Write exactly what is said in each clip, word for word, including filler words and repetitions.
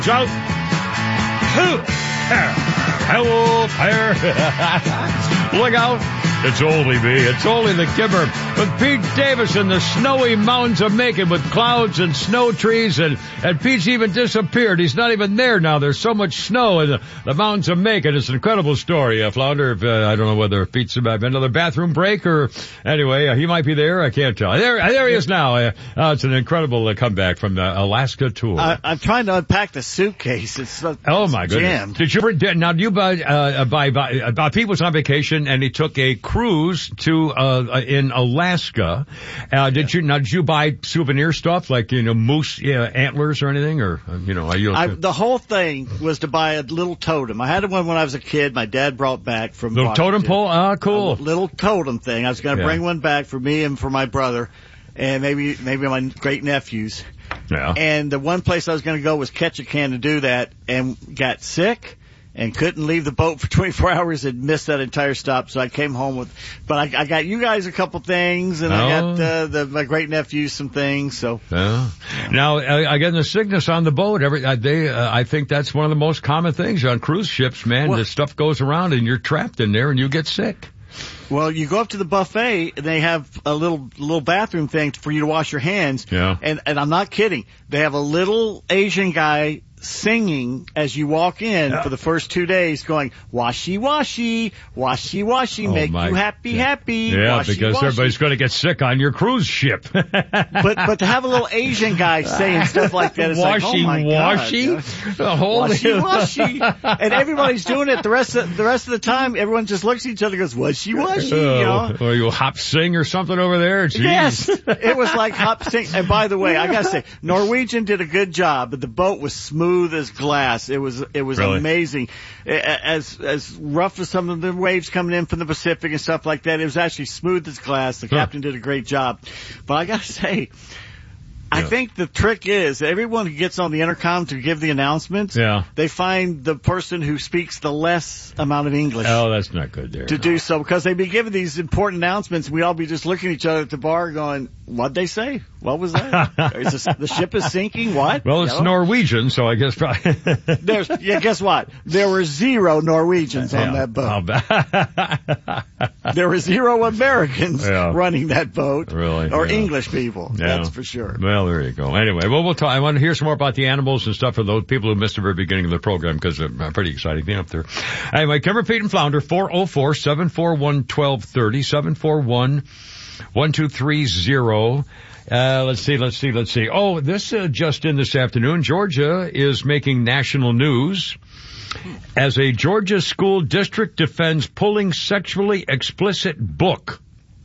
Joe. Hello, fire. Look out. It's only me. It's only the Kipper with Pete Davis in the snowy mountains of Macon with clouds and snow trees. And, and Pete's even disappeared. He's not even there now. There's so much snow in the, the mountains of Macon. It's an incredible story, uh, Flounder. If, uh, I don't know whether Pete's about another bathroom break or anyway, uh, he might be there. I can't tell. There, there he is now. Uh, uh, it's an incredible uh, comeback from the Alaska tour. I, I'm trying to unpack the suitcase. It's uh, oh my it's goodness! jammed. Did you did, now? Do you buy uh, buy, buy uh, Pete was on vacation and he took a cruise to uh in Alaska. Uh did you now did you buy souvenir stuff like, you know, moose uh, antlers or anything, or uh, you know, are you I, the whole thing was to buy a little totem. I had one when I was a kid. My dad brought back from little Washington. totem pole? Ah, cool. A little totem thing. I was going to yeah. bring one back for me and for my brother and maybe maybe my great nephews. Yeah. And the one place I was going to go was Ketchikan to do that, and got sick and couldn't leave the boat for twenty-four hours and missed that entire stop. So I came home with, but I, I got you guys a couple things, and oh. I got uh, the, my great nephew some things. So yeah. Yeah. Now uh, again, the sickness on the boat. Every uh, they, uh, I think that's one of the most common things on cruise ships. Man, well, the stuff goes around, and you're trapped in there, and you get sick. Well, you go up to the buffet, and they have a little little bathroom thing for you to wash your hands. Yeah. And and I'm not kidding. They have a little Asian guy singing as you walk in yeah. for the first two days, going washy washy, washy washy, oh make my. you happy yeah. happy. Yeah, washy, because washy. everybody's going to get sick on your cruise ship. but but to have a little Asian guy saying stuff like that, it's washy, like, oh my washy, God, the whole washy washy, and everybody's doing it. The rest of the rest of the time, everyone just looks at each other, and goes washy washy. Uh, you know, or you hop sing or something over there. Jeez. Yes, it was like hop sing. And by the way, I gotta say, Norwegian did a good job, but the boat was smooth as glass. It was it was really? amazing. As as rough as some of the waves coming in from the Pacific and stuff like that, it was actually smooth as glass. The huh. captain did a great job. But I gotta say, I yeah. think the trick is everyone who gets on the intercom to give the announcements, yeah. they find the person who speaks the less amount of English. Oh, that's not good there. To no. do so, because they'd be giving these important announcements, and we'd all be just looking at each other at the bar going, what'd they say? What was that? is this, the ship is sinking? What? Well, it's you know? Norwegian, so I guess probably. There's, yeah, guess what? There were zero Norwegians yeah. on that boat. There were zero Americans yeah. running that boat. Really? Or yeah. English people. Yeah. That's for sure. Well, there you go. Anyway, well, we'll talk. I want to hear some more about the animals and stuff for those people who missed the very beginning of the program, because it's a pretty exciting thing up there. Anyway, Kimber, Pete, and Flounder, four oh four, seven four one, one two three oh, seven four one, one two three oh. Uh, let's see, let's see, let's see. Oh, this uh, just in this afternoon, Georgia is making national news as a Georgia school district defends pulling sexually explicit book.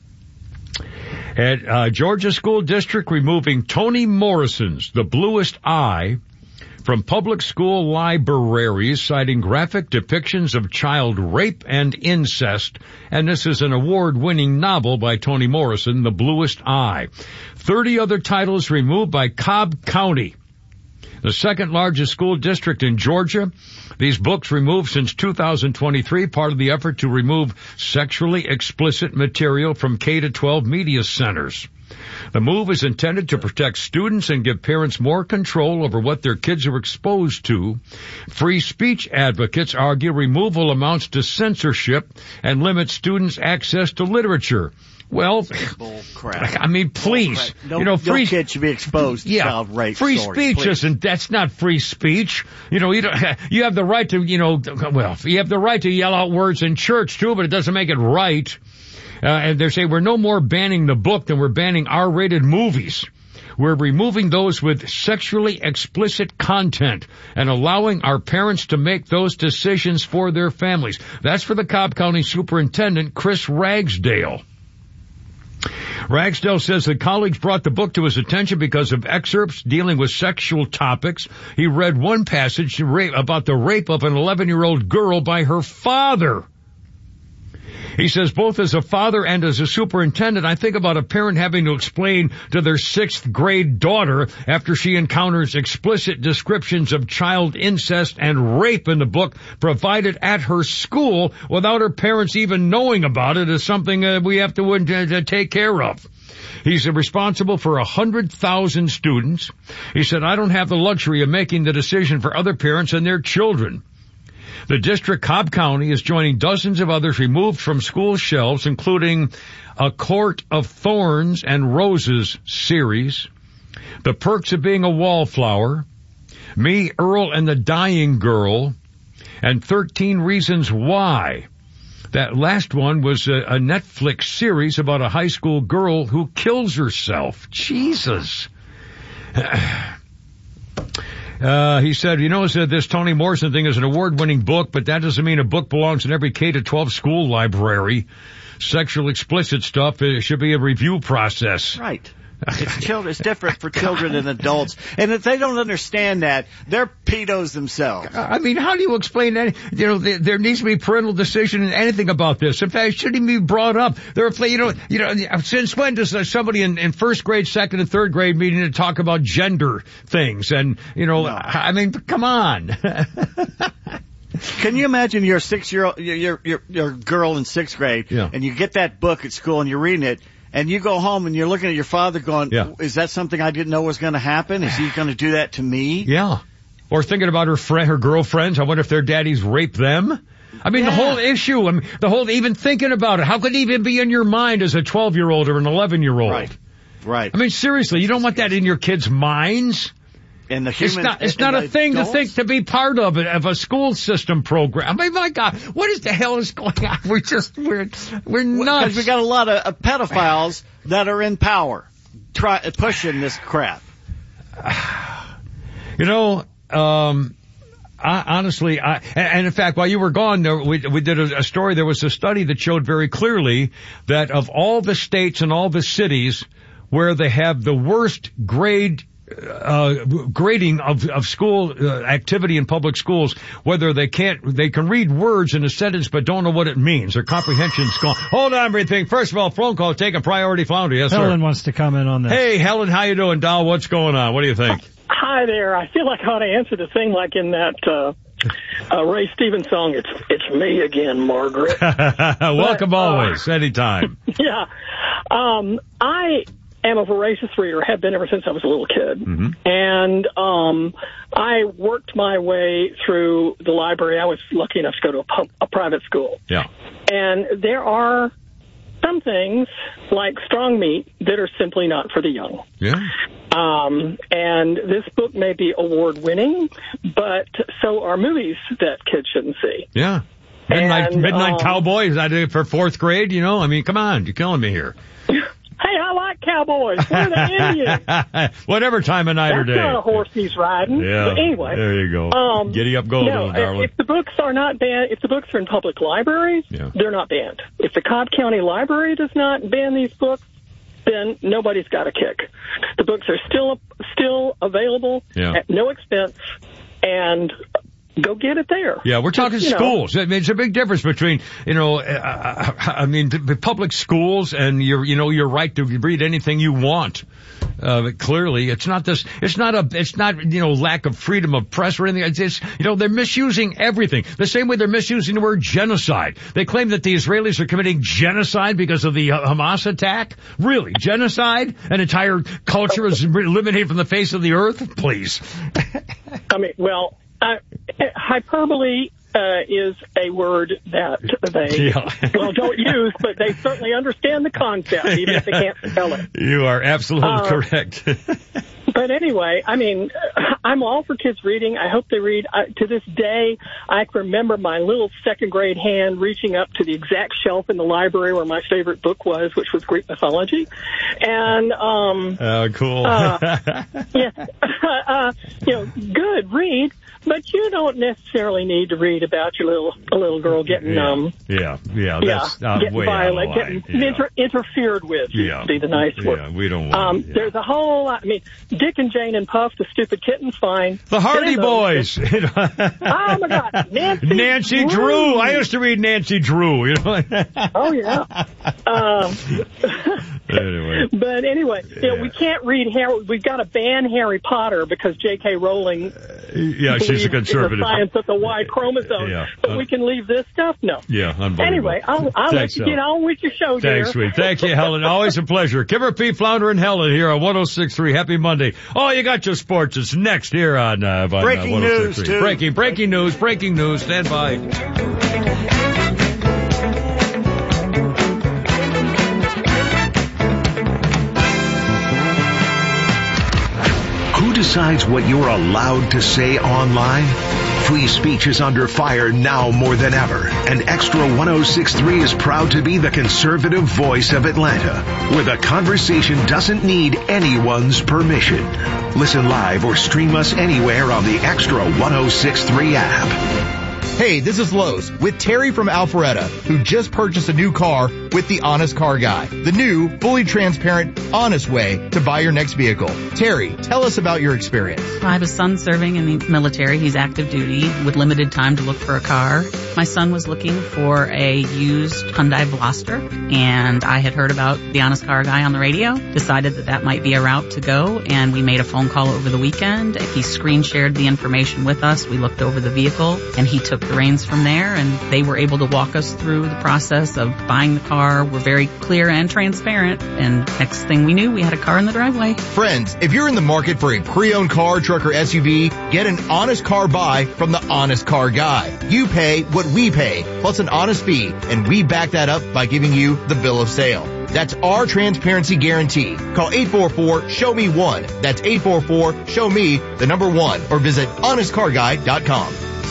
At uh, Georgia School District removing Toni Morrison's The Bluest Eye from public school libraries, citing graphic depictions of child rape and incest. And this is an award-winning novel by Toni Morrison, The Bluest Eye. Thirty other titles removed by Cobb County, the second largest school district in Georgia. These books removed since two thousand twenty-three, part of the effort to remove sexually explicit material from K to twelve media centers. The move is intended to protect students and give parents more control over what their kids are exposed to. Free speech advocates argue removal amounts to censorship and limits students' access to literature. Well, bull crap. I mean, please, no, you know, free no kid should be exposed to yeah, child rape. Free story, speech please. isn't. That's not free speech. You know, you don't. You have the right to, you know, well, you have the right to yell out words in church too, but it doesn't make it right. Uh, and they say we're no more banning the book than we're banning R-rated movies. We're removing those with sexually explicit content and allowing our parents to make those decisions for their families. That's for the Cobb County Superintendent, Chris Ragsdale. Ragsdale says the college brought the book to his attention because of excerpts dealing with sexual topics. He read one passage about the rape of an eleven-year-old girl by her father. He says, both as a father and as a superintendent, I think about a parent having to explain to their sixth grade daughter after she encounters explicit descriptions of child incest and rape in the book provided at her school without her parents even knowing about it is something uh, we have to, uh, to take care of. He's responsible for one hundred thousand students. He said, I don't have the luxury of making the decision for other parents and their children. The district, Cobb County, is joining dozens of others removed from school shelves, including A Court of Thorns and Roses series, The Perks of Being a Wallflower, Me, Earl, and the Dying Girl, and thirteen Reasons Why. That last one was a, a Netflix series about a high school girl who kills herself. Jesus. Uh, he said, you know, said this Toni Morrison thing is an award-winning book, but that doesn't mean a book belongs in every K to twelve school library. Sexual explicit stuff, it should be a review process. Right. It's children. It's different for children and adults. And if they don't understand that, they're pedos themselves. I mean, how do you explain that? You know, there, there needs to be parental decision in anything about this. In fact, it shouldn't even be brought up. There are, you know, you know, since when does somebody in, in first grade, second, and third grade meeting to talk about gender things? And, you know, no. I mean, come on. Can you imagine you're a six-year-old, you're, you're, you're a girl in sixth grade, yeah. and you get that book at school and you're reading it, and you go home and you're looking at your father going, yeah. is that something I didn't know was going to happen? Is he going to do that to me? Yeah. Or thinking about her friend, her girlfriends. I wonder if their daddies raped them. I mean, yeah. the whole issue, I mean, the whole, even thinking about it, how could it even be in your mind as a twelve-year-old or an eleven-year-old? Right. Right. I mean, seriously, you don't want that in your kids' minds? And the human, it's not, it's not a thing adults? to think to be part of it, of a school system program. I mean, my God, what is the hell is going on? We're just, we're, we're nuts. Because we got a lot of uh, pedophiles that are in power, try, pushing this crap. You know, um, I, honestly, I, and in fact, while you were gone, there, we, we did a, a story. There was a study that showed very clearly that of all the states and all the cities where they have the worst grade Uh, grading of, of school uh, activity in public schools, whether they can't, they can read words in a sentence but don't know what it means. Their comprehension's gone. Hold on, everything. First of all, phone call taking priority flounder. Yes, sir. Helen wants to comment on this. Hey, Helen, how you doing, doll? What's going on? What do you think? Hi there. I feel like I ought to answer the thing like in that uh, uh, Ray Stevens song. It's it's me again, Margaret. Welcome but, uh, always, anytime. Yeah. Um, I. am a voracious reader, have been ever since I was a little kid. Mm-hmm. And um, I worked my way through the library. I was lucky enough to go to a, pub, a private school. Yeah. And there are some things, like strong meat, that are simply not for the young. Yeah. Um, and this book may be award-winning, but so are movies that kids shouldn't see. Yeah. Midnight, and, Midnight um, Cowboy, is that it for fourth grade? You know, I mean, come on, you're killing me here. Hey, I like cowboys. Where are the Indians? Whatever time of night That's or day. That's not a horse he's riding. Yeah. But anyway. There you go. Um, Giddy up, go, no, darling. if the books are not banned, if the books are in public libraries, yeah. they're not banned. If the Cobb County Library does not ban these books, then nobody's got a kick. The books are still still available yeah. at no expense, and go get it there. Yeah, we're talking Just, schools. Know. I mean, it's a big difference between, you know, uh, I mean, the public schools and your, you know, your right to read anything you want. Uh, but clearly, it's not this, it's not a, it's not, you know, lack of freedom of press or anything. It's, it's, you know, they're misusing everything. The same way they're misusing the word genocide. They claim that the Israelis are committing genocide because of the Hamas attack. Really? Genocide? An entire culture is eliminated from the face of the earth? Please. I mean, well, Uh, hyperbole uh, is a word that they, yeah. well, don't use, but they certainly understand the concept, even yeah. if they can't spell it. You are absolutely uh, correct. But anyway, I mean, I'm all for kids reading. I hope they read. I, to this day, I can remember my little second grade hand reaching up to the exact shelf in the library where my favorite book was, which was Greek mythology. And, um, oh, cool. uh, yeah, uh, you know, good, read. But you don't necessarily need to read about your little a little girl getting yeah. um yeah yeah that's yeah, uh, getting way violent, out of line. getting yeah. inter- interfered with. Yeah, would be the nice word. Yeah, we don't want. Um, yeah. There's a whole lot. I mean, Dick and Jane and Puff, the stupid kittens, fine. The Hardy Boys. Oh my God, Nancy. Nancy Drew. Drew. I used to read Nancy Drew. You know. Oh yeah. Um, Anyway. But anyway, you know, Yeah. we can't read Harry. We've got to ban Harry Potter because J K. Rowling. Yeah, she's a conservative. In the science of the Y chromosome. Yeah. But Uh, we can leave this stuff? No. Yeah, unbelievable. Anyway, I'll, I'll let Thanks, you get Helen. on with your show, dear. Thanks, sweet. Thank you, Helen. Always a pleasure. Kimmer P. Flounder and Helen here on one oh six point three. Happy Monday. Oh, you got your sports. It's next here on, uh, on Breaking uh, news, one oh six point three. too. Breaking, breaking news, breaking news. Stand by. Who decides what you're allowed to say online? Free speech is under fire now more than ever, and Extra one oh six point three is proud to be the conservative voice of Atlanta, where the conversation doesn't need anyone's permission. Listen live or stream us anywhere on the Extra one oh six point three app. Hey, this is Lowe's with Terry from Alpharetta, who just purchased a new car with the Honest Car Guy, the new, fully transparent, honest way to buy your next vehicle. Terry, tell us about your experience. I have a son serving in the military. He's active duty with limited time to look for a car. My son was looking for a used Hyundai Veloster, and I had heard about the Honest Car Guy on the radio, decided that that might be a route to go, and we made a phone call over the weekend. He screen shared the information with us. We looked over the vehicle, and he took the reins from there, and they were able to walk us through the process of buying the car. We're very clear and transparent, and next thing we knew, we had a car in the driveway. Friends, if you're in the market for a pre-owned car, truck, or S U V, get an honest car buy from the Honest Car Guy. You pay what we pay, plus an honest fee, and we back that up by giving you the bill of sale. That's our transparency guarantee. Call eight four four, show me one. That's eight four four, show me the number one, or visit honest car guy dot com.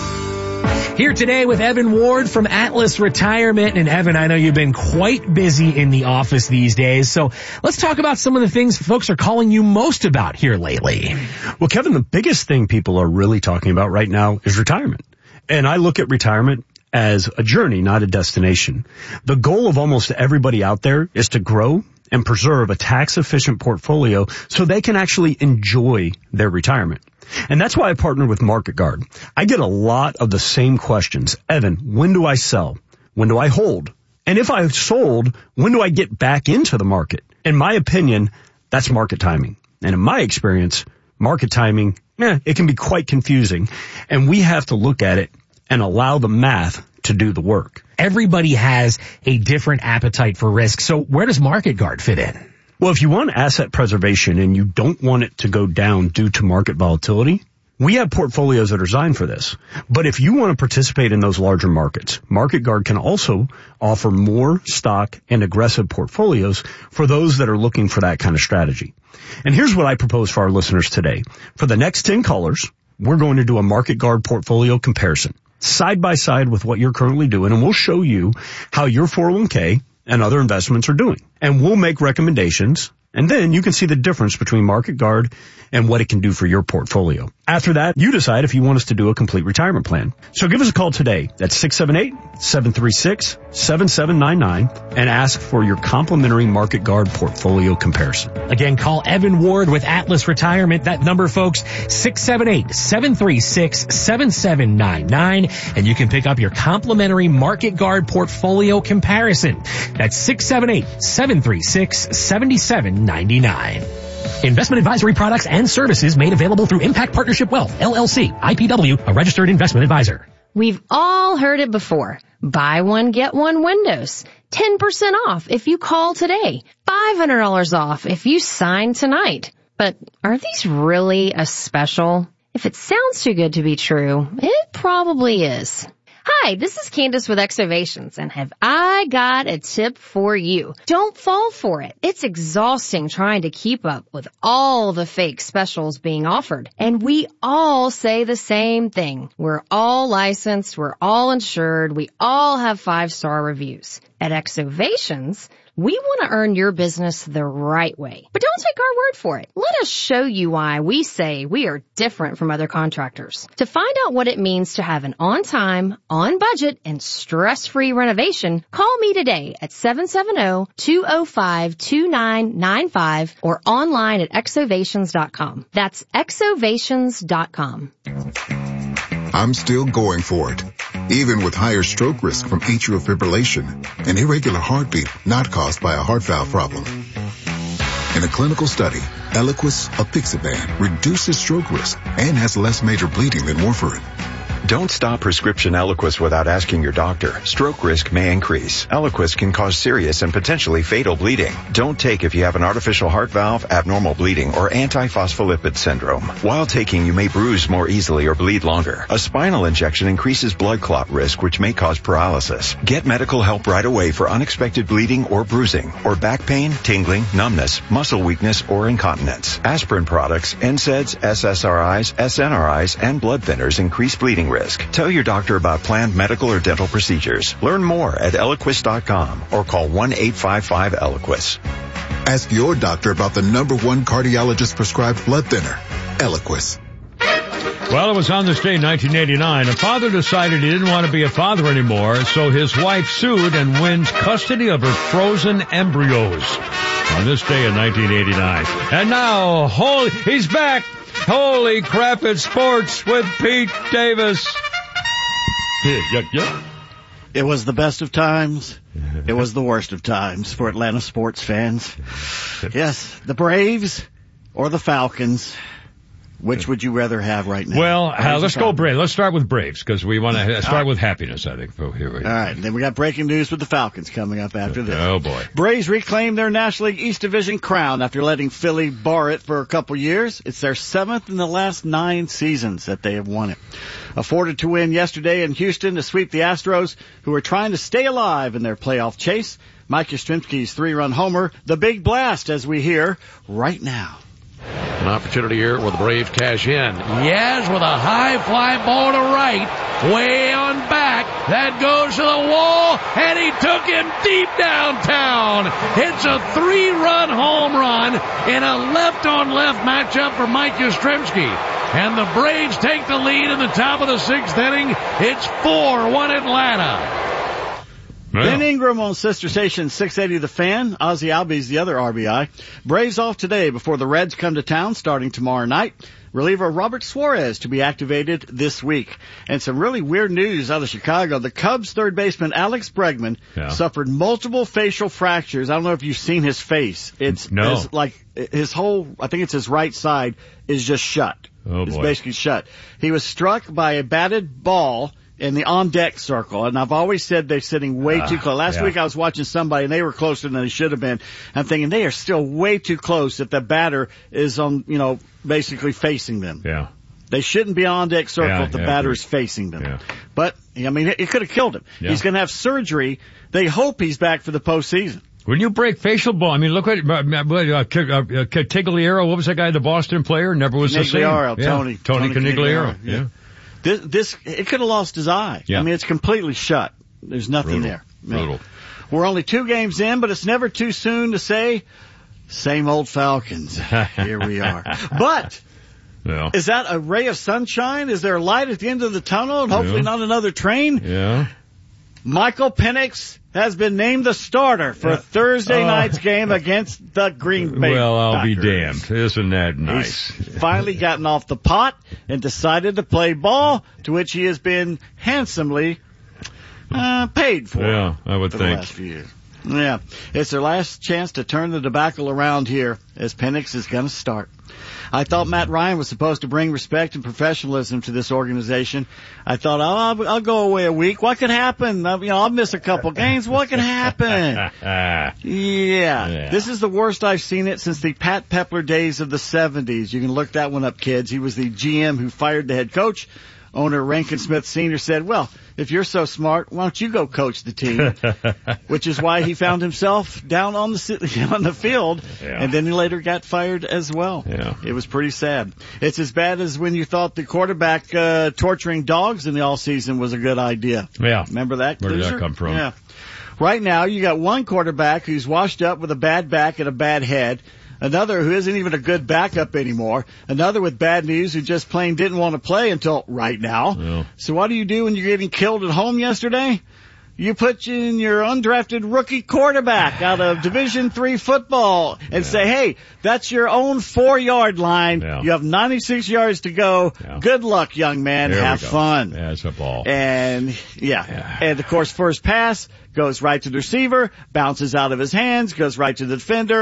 Here today with Evan Ward from Atlas Retirement. And Evan, I know you've been quite busy in the office these days. So let's talk about some of the things folks are calling you most about here lately. Well, Kevin, the biggest thing people are really talking about right now is retirement. And I look at retirement as a journey, not a destination. The goal of almost everybody out there is to grow and preserve a tax-efficient portfolio so they can actually enjoy their retirement. And that's why I partner with Market Guard. I get a lot of the same questions. Evan, when do I sell? When do I hold? And if I've sold, when do I get back into the market? In my opinion, that's market timing. And in my experience, market timing, eh, it can be quite confusing. And we have to look at it and allow the math to do the work. Everybody has a different appetite for risk. So where does Market Guard fit in? Well, if you want asset preservation and you don't want it to go down due to market volatility, we have portfolios that are designed for this. But if you want to participate in those larger markets, Market Guard can also offer more stock and aggressive portfolios for those that are looking for that kind of strategy. And here's what I propose for our listeners today. For the next ten callers, we're going to do a Market Guard portfolio comparison, side by side with what you're currently doing, and we'll show you how your four oh one k and other investments are doing. And we'll make recommendations, and then you can see the difference between Market Guard and what it can do for your portfolio. After that, you decide if you want us to do a complete retirement plan. So give us a call today at six seven eight, seven three six, seven seven nine nine and ask for your complimentary Market Guard portfolio comparison. Again, call Evan Ward with Atlas Retirement. That number, folks, six seven eight, seven three six, seven seven nine nine. And you can pick up your complimentary Market Guard portfolio comparison. That's six seven eight, seven three six, seven seven nine nine. Investment advisory products and services made available through Impact Partnership Wealth, L L C, I P W, a registered investment advisor. We've all heard it before. Buy one, get one windows. ten percent off if you call today. five hundred dollars off if you sign tonight. But are these really a special? If it sounds too good to be true, it probably is. Hi, this is Candace with Exovations, and have I got a tip for you. Don't fall for it. It's exhausting trying to keep up with all the fake specials being offered. And we all say the same thing. We're all licensed, we're all insured, we all have five-star reviews. At Exovations, we want to earn your business the right way. But don't take our word for it. Let us show you why we say we are different from other contractors. To find out what it means to have an on-time, on-budget, and stress-free renovation, call me today at seven seven zero, two zero five, two nine nine five or online at exovations dot com. That's exovations dot com. I'm still going for it, even with higher stroke risk from atrial fibrillation, an irregular heartbeat not caused by a heart valve problem. In a clinical study, Eliquis apixaban reduces stroke risk and has less major bleeding than warfarin. Don't stop prescription Eliquis without asking your doctor. Stroke risk may increase. Eliquis can cause serious and potentially fatal bleeding. Don't take if you have an artificial heart valve, abnormal bleeding, or antiphospholipid syndrome. While taking, you may bruise more easily or bleed longer. A spinal injection increases blood clot risk, which may cause paralysis. Get medical help right away for unexpected bleeding or bruising, or back pain, tingling, numbness, muscle weakness, or incontinence. Aspirin products, N SAIDs, S S R Is, S N R Is, and blood thinners increase bleeding risk. Tell your doctor about planned medical or dental procedures. Learn more at Eliquis dot com or call one eight five five Eliquis. Ask your doctor about the number one cardiologist prescribed blood thinner, Eliquis. Well, it was on this day in nineteen eighty-nine. A father decided he didn't want to be a father anymore, so his wife sued and wins custody of her frozen embryos on this day in nineteen eighty-nine. And now, holy, he's back. Holy crap, it's sports with Pete Davis. Yeah, yeah. It was the best of times. It was the worst of times for Atlanta sports fans. Yes, the Braves or the Falcons. Which would you rather have right now? Well, uh, let's go Braves. Let's start with Braves because we want to start right with happiness, I think. Oh, here we go. All right. Then we got breaking news with the Falcons coming up after this. Oh, boy. Braves reclaim their National League East Division crown after letting Philly bar it for a couple years. It's their seventh in the last nine seasons that they have won it. Afforded to win yesterday in Houston to sweep the Astros, who are trying to stay alive in their playoff chase. Mike Yastrzemski's three-run homer, the big blast, as we hear right now. An opportunity here where the Braves cash in. Yes, with a high fly ball to right. Way on back. That goes to the wall, and he took him deep downtown. It's a three-run home run in a left-on-left matchup for Mike Yastrzemski. And the Braves take the lead in the top of the sixth inning. It's four one Atlanta. Ben Ingram on Sister Station six eighty The Fan. Ozzie Albies the other R B I. Braves off today before the Reds come to town starting tomorrow night. Reliever Robert Suarez to be activated this week. And some really weird news out of Chicago. The Cubs third baseman Alex Bregman yeah. suffered multiple facial fractures. I don't know if you've seen his face. It's, no. it's like his whole, I think it's his right side is just shut. Oh, it's boy. basically shut. He was struck by a batted ball in the on-deck circle, and I've always said they're sitting way uh, too close. Last yeah. week I was watching somebody, and they were closer than they should have been. I'm thinking they are still way too close if the batter is on, you know, basically facing them. Yeah. They shouldn't be on-deck circle yeah, if the yeah, batter agreed. is facing them. Yeah. But, I mean, it, it could have killed him. Yeah. He's going to have surgery. They hope he's back for the postseason. When you break facial bone, I mean, look at uh, uh, Canigliaro. What was that guy, the Boston player? Never was the same. Canigliaro, Yeah. Tony. Tony, Tony Canigliaro. Yeah. yeah. This, this, it could have lost his eye. Yeah. I mean, it's completely shut. There's nothing Brutal. there. Brutal. We're only two games in, but it's never too soon to say, same old Falcons. Here we are. But, yeah. is that a ray of sunshine? Is there a light at the end of the tunnel and hopefully yeah. not another train? Yeah. Michael Penix has been named the starter for Uh, Thursday oh. night's game against the Green Bay Well, I'll Packers. be damned. Isn't that nice? He's finally gotten off the pot and decided to play ball, to which he has been handsomely uh, paid for. Yeah, I would for think. The last few years. Yeah, it's their last chance to turn the debacle around here, as Penix is going to start. I thought Matt Ryan was supposed to bring respect and professionalism to this organization. I thought, oh, I'll, I'll go away a week. What could happen? I'll, you know, I'll miss a couple games. What could happen? yeah. Yeah. This is the worst I've seen it since the Pat Pepler days of the seventies. You can look that one up, kids. He was the G M who fired the head coach. Owner Rankin Smith Senior said, well, if you're so smart, why don't you go coach the team? Which is why he found himself down on the on the field, yeah. and then he later got fired as well. Yeah. It was pretty sad. It's as bad as when you thought the quarterback uh, torturing dogs in the all season was a good idea. Yeah. Remember that? Where did loser? that come from? Yeah. Right now, you got one quarterback who's washed up with a bad back and a bad head. Another who isn't even a good backup anymore. Another with bad news who just plain didn't want to play until right now. Yeah. So what do you do when you're getting killed at home yesterday? You put in your undrafted rookie quarterback out of Division three football and yeah. say, hey, that's your own four-yard line. Yeah. You have ninety-six yards to go. Yeah. Good luck, young man. There Have we go. fun. Yeah, it's a ball. And, yeah. yeah. And, of course, first pass goes right to the receiver, bounces out of his hands, goes right to the defender.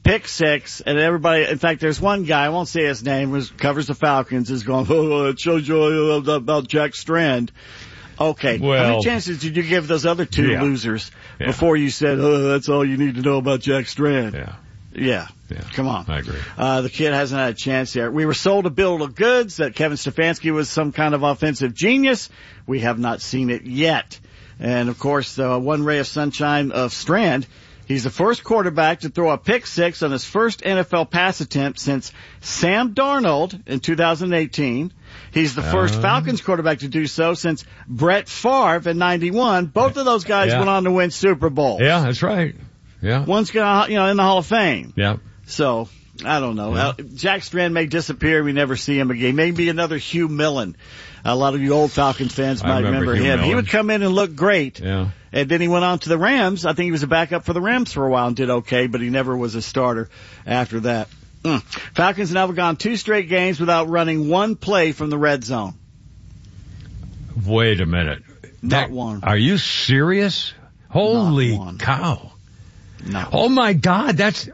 pick six, and everybody, in fact, there's one guy, I won't say his name, who covers the Falcons, is going, oh, it shows you about Jack Strand. Okay, well, how many chances did you give those other two yeah. losers yeah. before you said, oh, that's all you need to know about Jack Strand? Yeah. Yeah. Yeah. Come on. I agree. Uh, the kid hasn't had a chance yet. We were sold a bill of goods that Kevin Stefanski was some kind of offensive genius. We have not seen it yet. And of course, uh, one ray of sunshine of Strand. He's the first quarterback to throw a pick six on his first N F L pass attempt since Sam Darnold in two thousand eighteen. He's the first uh, Falcons quarterback to do so since Brett Favre in ninety-one. Both of those guys yeah. went on to win Super Bowls. Yeah, that's right. Yeah. One's gonna, you know, in the Hall of Fame. Yeah. So, I don't know. Yeah. Uh, Jack Strand may disappear. We never see him again. Maybe another Hugh Millen. A lot of you old Falcons fans might remember, remember him. Millen. He would come in and look great. Yeah. And then he went on to the Rams. I think he was a backup for the Rams for a while and did okay, but he never was a starter after that. Mm. Falcons now have gone two straight games without running one play from the red zone. Wait a minute. Not that, one. Are you serious? Holy cow. No. Oh my God, that's,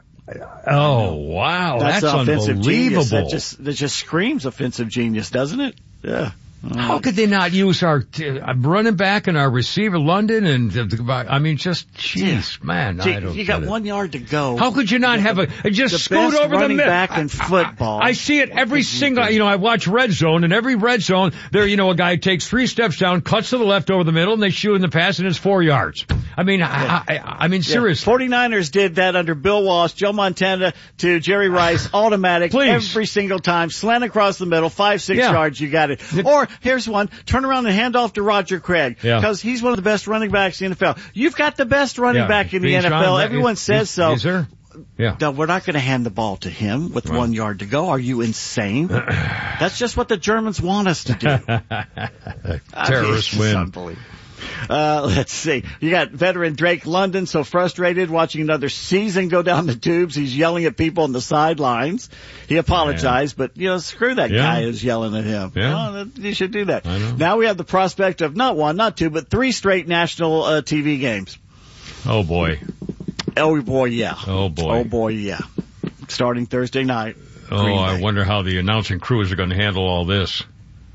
oh wow, that's, that's offensive unbelievable. Genius. That just, that just screams offensive genius, doesn't it? Yeah. How could they not use our t- running back and our receiver, London, and uh, I mean, just jeez, yeah. man, Gee, I don't. You got it. one yard to go. How could you not have a just the scoot best over running the middle? back in football? I, I see it every single. You know, I watch Red Zone, and every Red Zone, there, you know, a guy takes three steps down, cuts to the left over the middle, and they shoot in the pass, and it's four yards. I mean, yeah. I, I, I mean, seriously. Yeah. 49ers did that under Bill Walsh, Joe Montana to Jerry Rice, automatic, Please. every single time, slant across the middle, five, six yeah. yards, you got it. Or, here's one, turn around and hand off to Roger Craig, because yeah. he's one of the best running backs in the N F L. You've got the best running yeah. back in the Being N F L. Sean, Everyone is, says is, so. Is there? Yeah. No, we're not going to hand the ball to him with right. one yard to go. Are you insane? That's just what the Germans want us to do. Terrorists I mean, win. Unbelievable. Uh, let's see. You got veteran Drake London so frustrated watching another season go down the tubes. He's yelling at people on the sidelines. He apologized, Man. but, you know, screw that yeah. guy who's yelling at him. Yeah. Oh, you should do that. I know. Now we have the prospect of not one, not two, but three straight national uh, T V games. Oh, boy. Oh, boy, yeah. Oh, boy. Oh, boy, yeah. Starting Thursday night. Oh, I wonder how the announcing crews are going to handle all this.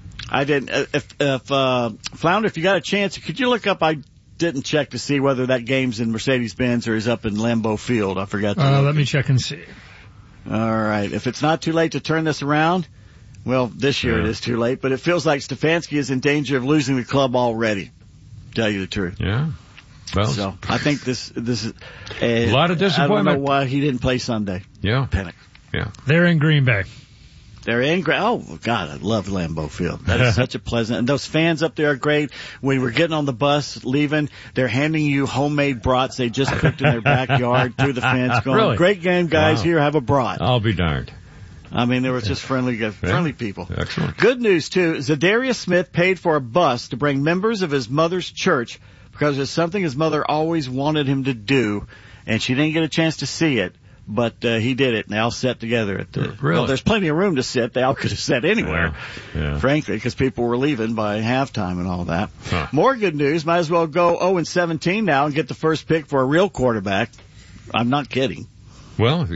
I didn't. If, if uh, Flounder, if you got a chance, could you look up? I didn't check to see whether that game's in Mercedes-Benz or is up in Lambeau Field. I forgot to. Uh, let me check and see. All right. If it's not too late to turn this around, well, this year yeah. it is too late. But it feels like Stefanski is in danger of losing the club already. To tell you the truth. Yeah. Well, so I think this this is a, a lot of disappointment. I don't know why he didn't play Sunday. Yeah. Panic. Yeah. They're in Green Bay. They're in great. Oh, God, I love Lambeau Field. That is such a pleasant. And those fans up there are great. When we're getting on the bus, leaving, they're handing you homemade brats they just cooked in their backyard through the fence going, really? Great game, guys. Wow. Here, have a brat. I'll be darned. I mean, they were just friendly, friendly yeah. people. Excellent. Good news, too. Zadarius Smith paid for a bus to bring members of his mother's church because it's something his mother always wanted him to do, and she didn't get a chance to see it. But uh, he did it, and they all sat together at the. Really? Well, there's plenty of room to sit. They all could have sat anywhere, yeah. Yeah. frankly, because people were leaving by halftime and all that. Huh. More good news. Might as well go oh and seventeen now and get the first pick for a real quarterback. I'm not kidding. Well,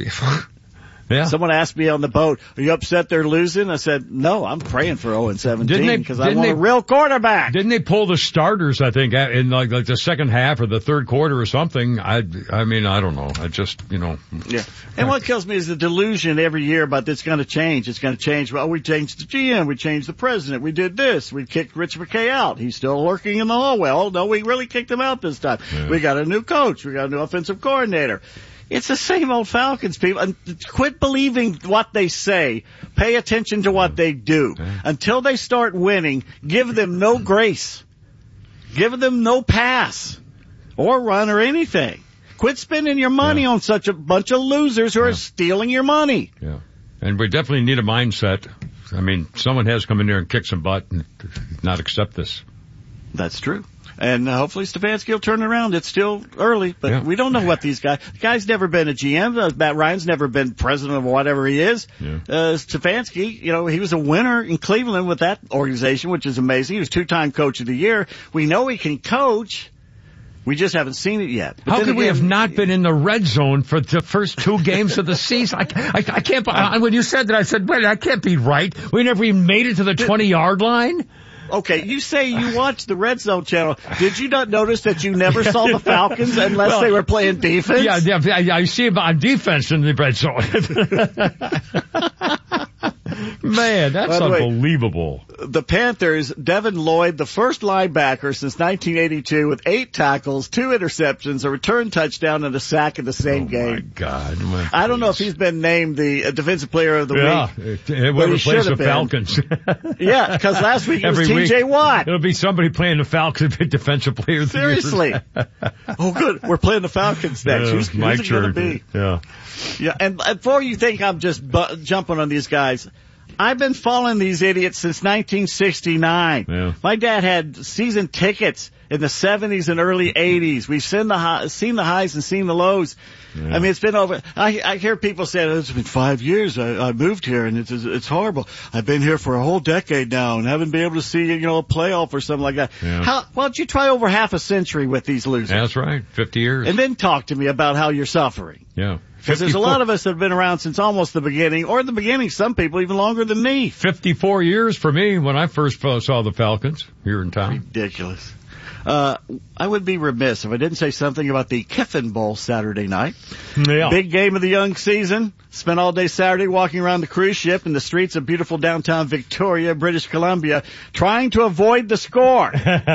yeah. Someone asked me on the boat, "Are you upset they're losing?" I said, "No, I'm praying for oh and seventeen because I want they, a real quarterback." Didn't they pull the starters? I think in like, like the second half or the third quarter or something. I, I mean, I don't know. I just, you know. Yeah. And what kills me is the delusion every year about it's going to change. It's going to change. Well, we changed the G M. We changed the president. We did this. We kicked Rich McKay out. He's still lurking in the hallway. Oh, no, we really kicked him out this time. Yeah. We got a new coach. We got a new offensive coordinator. It's the same old Falcons, people. And quit believing what they say. Pay attention to what they do. Okay. Until they start winning, give them no grace. Give them no pass or run or anything. Quit spending your money yeah. on such a bunch of losers who yeah. are stealing your money. Yeah. And we definitely need a mindset. I mean, someone has come in there and kicked some butt and not accept this. That's true. And uh, hopefully Stefanski will turn around. It's still early, but yeah. we don't know what these guys. The guy's never been a G M. Uh, Matt Ryan's never been president of whatever he is. Yeah. Uh, Stefanski, you know, he was a winner in Cleveland with that organization, which is amazing. He was two-time coach of the year. We know he can coach. We just haven't seen it yet. But How then could we again- have not been in the red zone for the first two games of the season? I, I, I can't. I, when you said that, I said, "Wait, that can't be right." We never even made it to the twenty-yard line. Okay, you say you watched the Red Zone channel. Did you not notice that you never saw the Falcons unless Well, they were playing defense? Yeah, yeah, I, I see about on defense in the red zone. Man, that's By the way, unbelievable. The Panthers, Devin Lloyd, the first linebacker since nineteen eighty-two with eight tackles, two interceptions, a return touchdown, and a sack in the same oh game. My God, my I don't know if he's been named the uh, defensive player of the yeah, week. Yeah, but whoever he plays should the have been. Falcons. Yeah, because last week it was Every T J week, Watt. It'll be somebody playing the Falcons, defensive player of the year. Seriously. Oh, good. We're playing the Falcons next. Yeah, who's who's Mike it going to be? Yeah. Yeah, and before you think I'm just bu- jumping on these guys, I've been following these idiots since nineteen sixty-nine. Yeah. My dad had season tickets in the seventies and early eighties. We've seen the high, seen the highs and seen the lows. Yeah. I mean, it's been over. I, I hear people say it's been five years. I, I moved here and it's it's horrible. I've been here for a whole decade now and haven't been able to see you know a playoff or something like that. Yeah. How? Why don't you try over half a century with these losers? That's right, fifty years. And then talk to me about how you're suffering. Yeah. Because there's a lot of us that have been around since almost the beginning, or the beginning, some people even longer than me. fifty-four years for me when I first saw the Falcons here in town. Ridiculous. Uh, I would be remiss if I didn't say something about the Kiffin Bowl Saturday night. Yeah. Big game of the young season. Spent all day Saturday walking around the cruise ship in the streets of beautiful downtown Victoria, British Columbia, trying to avoid the score.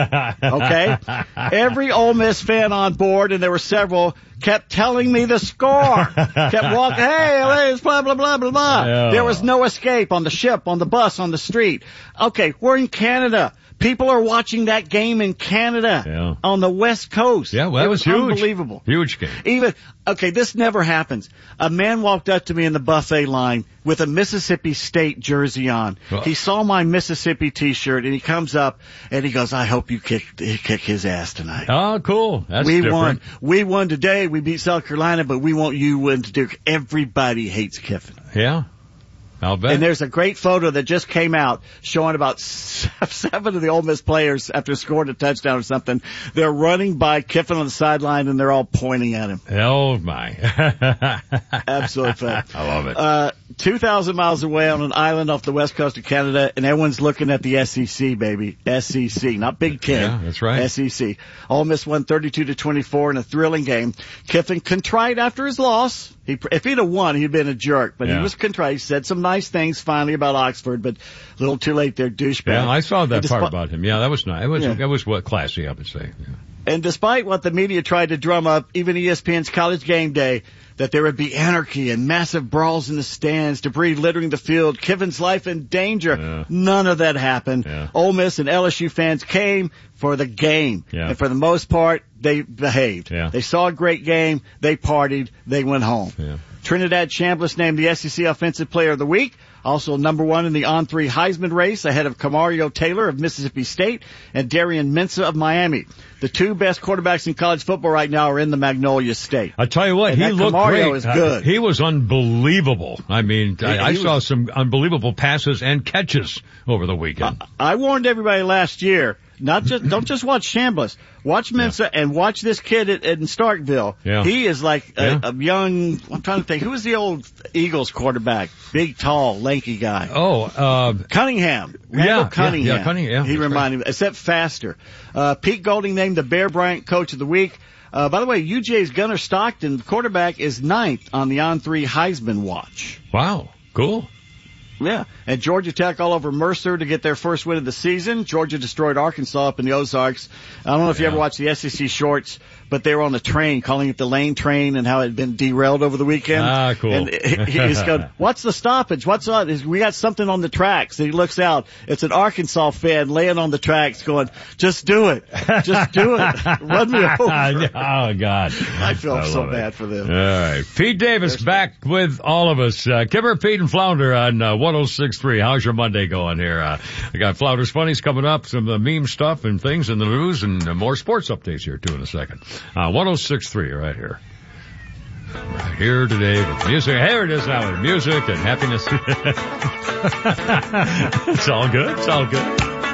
Okay? Every Ole Miss fan on board, and there were several, kept telling me the score. Kept walking, hey, it's blah, blah, blah, blah, blah. Yeah. There was no escape on the ship, on the bus, on the street. Okay, we're in Canada. People are watching that game in Canada Yeah. on the West Coast. Yeah, well, that it was was huge. unbelievable. Huge game. Even, okay, this never happens. A man walked up to me in the buffet line with a Mississippi State jersey on. Well- He saw my Mississippi t-shirt and he comes up and he goes, I hope you kick, kick his ass tonight. Oh, cool. That's we different. won. We won today. We beat South Carolina, but we want you win to Duke. Everybody hates Kiffin. Yeah. I'll bet. And there's a great photo that just came out showing about seven of the Ole Miss players after scoring a touchdown or something. They're running by Kiffin on the sideline and they're all pointing at him. Oh my. Absolute fact. I love it. Uh, two thousand miles away on an island off the west coast of Canada, and everyone's looking at the S E C, baby. S E C, not Big Ten. Yeah, that's right. S E C. Ole Miss won thirty-two to twenty-four in a thrilling game. Kiffin contrite after his loss. He, if he'd have won, he'd been a jerk, but Yeah. he was contrite. He said some nice things finally about Oxford, but a little too late there, douchebag. Yeah, I saw that And part despi- about him. Yeah, that was nice. It was, Yeah. it was what classy, I would say. Yeah. And despite what the media tried to drum up, even E S P N's College Game Day, that there would be anarchy and massive brawls in the stands, debris littering the field, Kiffin's life in danger. Yeah. None of that happened. Yeah. Ole Miss and L S U fans came for the game. Yeah. And for the most part, they behaved. Yeah. They saw a great game. They partied. They went home. Yeah. Trinidad Chambliss named the S E C Offensive Player of the Week. Also number one in the on three Heisman race ahead of Kamario Taylor of Mississippi State and Darian Mensah of Miami. The two best quarterbacks in college football right now are in the Magnolia State. I tell you what, And he that looked Kamario great. is good. Uh, he was unbelievable. I mean, I, I he saw was- some unbelievable passes and catches over the weekend. I warned everybody last year, not just, don't just watch Chambliss. Watch Mensah and watch this kid at, in Starkville. Yeah. He is like a, Yeah. a young, I'm trying to think, who was the old Eagles quarterback? Big, tall, lanky guy. oh, uh, Cunningham. Yeah, Randall yeah, Cunningham. yeah, Cunningham, yeah, He that's reminded me, except faster. Uh, Pete Golding named the Bear Bryant Coach of the Week. Uh, by the way, U J's Gunnar Stockton, quarterback, is ninth on the on three Heisman watch. wow, cool. Yeah. And Georgia Tech all over Mercer to get their first win of the season. Georgia destroyed Arkansas up in the Ozarks. I don't know if you Yeah. ever watched the S E C shorts, but they were on the train, calling it the lane train and how it had been derailed over the weekend. Ah, cool. And he- he's going, what's the stoppage? What's on? We got something on the tracks. And he looks out. It's an Arkansas fan laying on the tracks going, just do it. Just do it. Run me over. Oh, God. I feel so love it. bad for them. All right. Pete Davis back with all of us. Uh, Kimmer, Pete, and Flounder on uh, one oh six point three. How's your Monday going here? Uh, I got Flounder's Funnies coming up, some uh, meme stuff and things in the news, and uh, more sports updates here, too, in a second. Uh, one oh six point three right here. Right here today with music. Here it is now with music and happiness. It's all good. It's all good.